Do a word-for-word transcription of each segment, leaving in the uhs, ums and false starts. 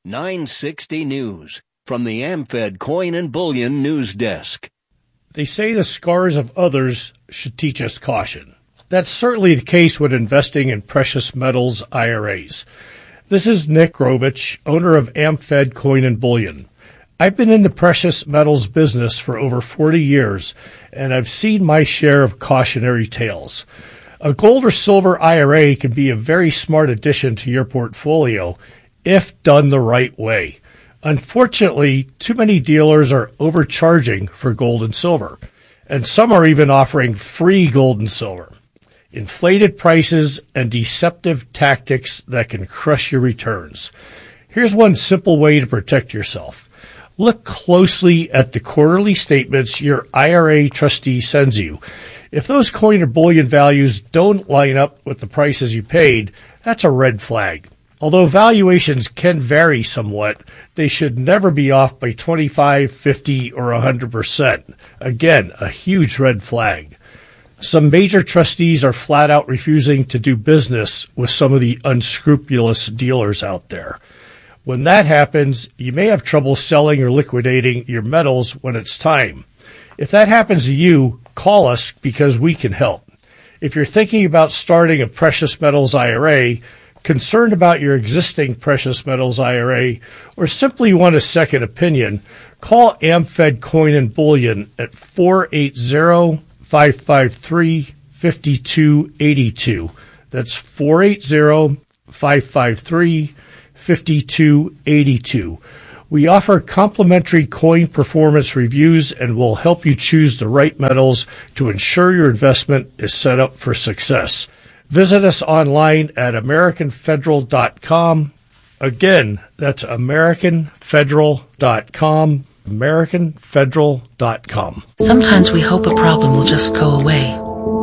nine sixty News from the AmFed Coin and Bullion News Desk. They say the scars of others should teach us caution. That's certainly the case when investing in precious metals I R As. This is Nick Grovich, owner of AmFed Coin and Bullion. I've been in the precious metals business for over forty years, and I've seen my share of cautionary tales. A gold or silver I R A can be a very smart addition to your portfolio if done the right way. Unfortunately, too many dealers are overcharging for gold and silver, and some are even offering free gold and silver. Inflated prices and deceptive tactics that can crush your returns. Here's one simple way to protect yourself. Look closely at the quarterly statements your I R A trustee sends you. If those coin or bullion values don't line up with the prices you paid, that's a red flag. Although valuations can vary somewhat, they should never be off by twenty-five, fifty, or one hundred percent. Again, a huge red flag. Some major trustees are flat out refusing to do business with some of the unscrupulous dealers out there. When that happens, you may have trouble selling or liquidating your metals when it's time. If that happens to you, call us because we can help. If you're thinking about starting a precious metals I R A, concerned about your existing precious metals I R A, or simply want a second opinion, call AmFed Coin and Bullion at four eight zero, five five three, five two eight two. That's four eight zero, five five three, five two eight two. We offer complimentary coin performance reviews and will help you choose the right metals to ensure your investment is set up for success. Visit us online at american federal dot com. Again, that's american federal dot com, american federal dot com. Sometimes we hope a problem will just go away.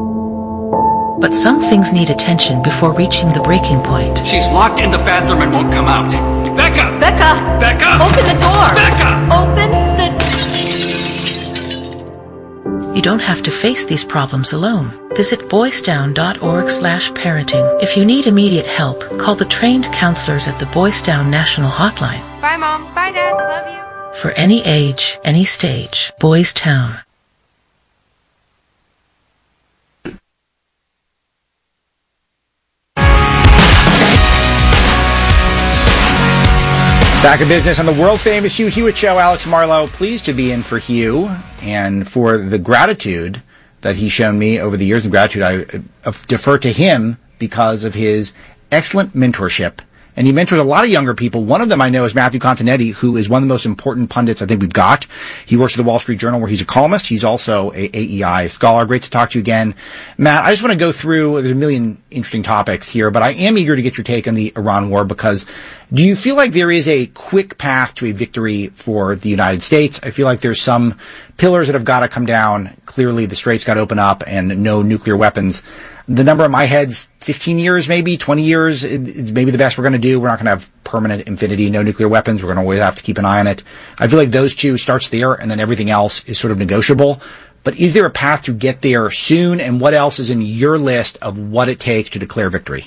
But some things need attention before reaching the breaking point. She's locked in the bathroom and won't come out. Becca! Becca! Becca! Open the door! Becca! Open the... You don't have to face these problems alone. Visit boysdown.org slash parenting. If you need immediate help, call the trained counselors at the Boys Down National Hotline. Bye, Mom. Bye, Dad. Love you. For any age, any stage, Boys Town. Back in business on the world-famous Hugh Hewitt Show. Alex Marlowe, pleased to be in for Hugh and for the gratitude that he's shown me over the years. The gratitude I uh, defer to him because of his excellent mentorship. And he mentors a lot of younger people. One of them I know is Matthew Continetti, who is one of the most important pundits I think we've got. He works at the Wall Street Journal where he's a columnist. He's also a A E I scholar. Great to talk to you again. Matt, I just want to go through, there's a million interesting topics here, but I am eager to get your take on the Iran war because do you feel like there is a quick path to a victory for the United States? I feel like there's some pillars that have got to come down. Clearly the strait's got to open up and no nuclear weapons. The number in my head's fifteen years, maybe twenty years. It's maybe the best we're going to do. We're not going to have permanent infinity, no nuclear weapons. We're going to always have to keep an eye on it. I feel like those two starts there, and then everything else is sort of negotiable. But is there a path to get there soon? And what else is in your list of what it takes to declare victory?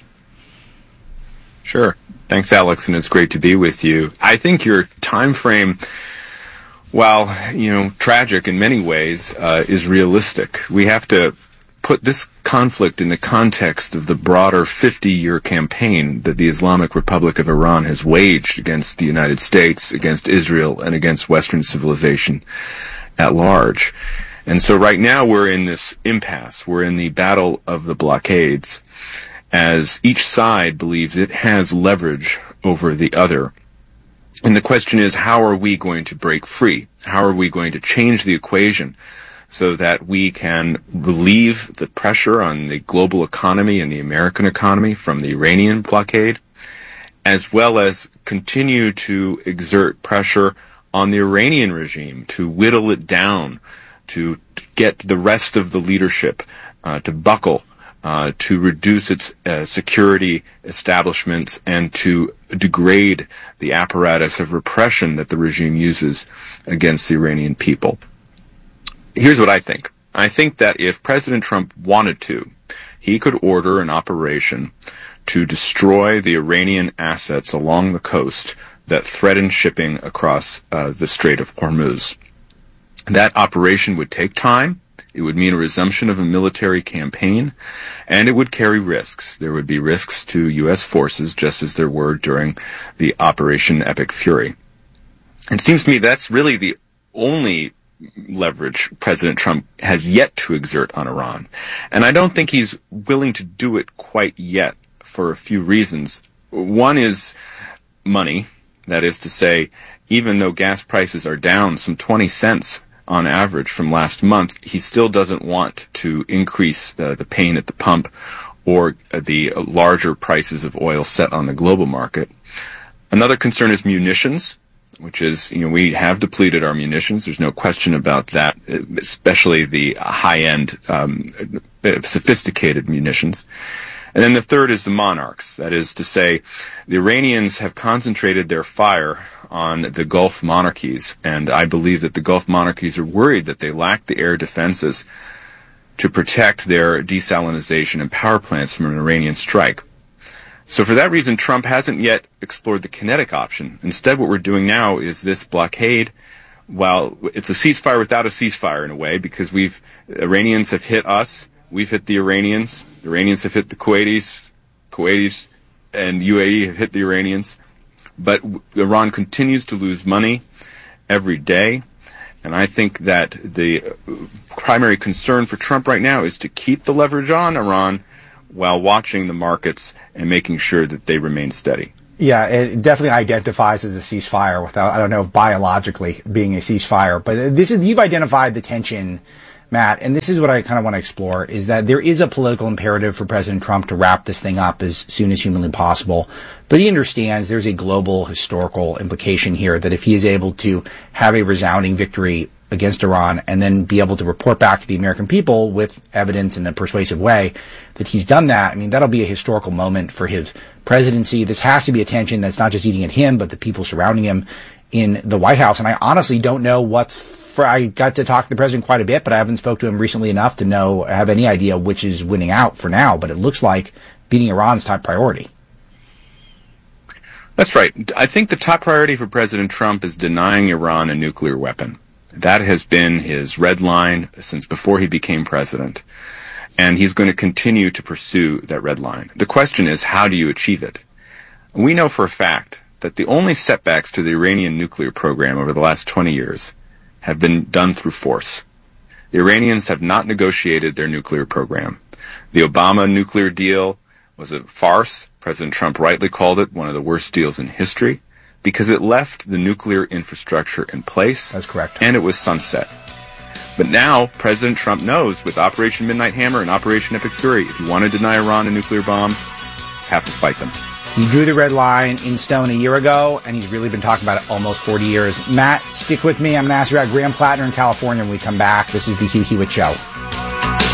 Sure. Thanks, Alex, and it's great to be with you. I think your time frame, while, you know, tragic in many ways, uh, is realistic. We have to put this conflict in the context of the broader fifty-year campaign that the Islamic Republic of Iran has waged against the United States, against Israel, and against Western civilization at large. And so right now we're in this impasse. We're in the battle of the blockades, as each side believes it has leverage over the other. And the question is, how are we going to break free? How are we going to change the equation so that we can relieve the pressure on the global economy and the American economy from the Iranian blockade, as well as continue to exert pressure on the Iranian regime to whittle it down, to get the rest of the leadership uh, to buckle, uh, to reduce its uh, security establishments, and to degrade the apparatus of repression that the regime uses against the Iranian people. Here's what I think. I think that if President Trump wanted to, he could order an operation to destroy the Iranian assets along the coast that threatened shipping across uh, the Strait of Hormuz. That operation would take time. It would mean a resumption of a military campaign, and it would carry risks. There would be risks to U S forces, just as there were during the Operation Epic Fury. It seems to me that's really the only leverage President Trump has yet to exert on Iran. And I don't think he's willing to do it quite yet for a few reasons. One is money. That is to say, even though gas prices are down some twenty cents on average from last month, he still doesn't want to increase uh, the pain at the pump or uh, the uh, larger prices of oil set on the global market. Another concern is munitions, which is, you know, we have depleted our munitions. There's no question about that, especially the high-end, um, sophisticated munitions. And then the third is the monarchs. That is to say, the Iranians have concentrated their fire on the Gulf monarchies, and I believe that the Gulf monarchies are worried that they lack the air defenses to protect their desalinization and power plants from an Iranian strike. So for that reason, Trump hasn't yet explored the kinetic option. Instead, what we're doing now is this blockade. While it's a ceasefire without a ceasefire in a way, because we've Iranians have hit us, we've hit the Iranians, the Iranians have hit the Kuwaitis, Kuwaitis and U A E have hit the Iranians. But Iran continues to lose money every day, and I think that the primary concern for Trump right now is to keep the leverage on Iran while watching the markets and making sure that they remain steady. Yeah, it definitely identifies as a ceasefire without, I don't know if biologically being a ceasefire, but this is, you've identified the tension, Matt, and this is what I kind of want to explore, is that there is a political imperative for President Trump to wrap this thing up as soon as humanly possible. But he understands there's a global historical implication here that if he is able to have a resounding victory against Iran and then be able to report back to the American people with evidence in a persuasive way that he's done that, I mean, that'll be a historical moment for his presidency. This has to be a tension that's not just eating at him, but the people surrounding him in the White House. And I honestly don't know what's for, I got to talk to the president quite a bit, but I haven't spoke to him recently enough to know, have any idea which is winning out for now. But it looks like beating Iran's top priority. That's right. I think the top priority for President Trump is denying Iran a nuclear weapon. That has been his red line since before he became president. And he's going to continue to pursue that red line. The question is, how do you achieve it? We know for a fact that the only setbacks to the Iranian nuclear program over the last twenty years have been done through force. The Iranians have not negotiated their nuclear program. The Obama nuclear deal was a farce. President Trump rightly called it one of the worst deals in history because it left the nuclear infrastructure in place. That's correct. And it was sunset. But now, President Trump knows with Operation Midnight Hammer and Operation Epic Fury, if you want to deny Iran a nuclear bomb, you have to fight them. He drew the red line in stone a year ago, and he's really been talking about it almost forty years. Matt, stick with me. I'm going to ask you about Graham Plattner in California when we come back. This is the Hugh Hewitt Show.